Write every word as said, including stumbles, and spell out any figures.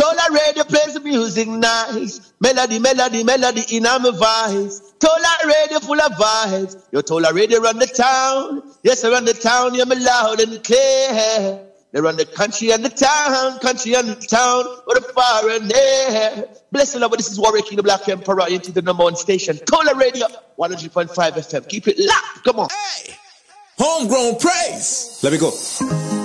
Tola Radio plays the music nice. Melody, melody, melody in my voice. Tola Radio full of vibes. Yo, Tola Radio run the town. Yes, I run the town. You're me loud and clear. They run the country and the town, country and the town, or the far and near. Bless the Lord, this is Warwick King, the Black Emperor, into the number one station, Tola Radio, one hundred point five F M. Keep it locked. Come on. Hey, homegrown praise. Let me go.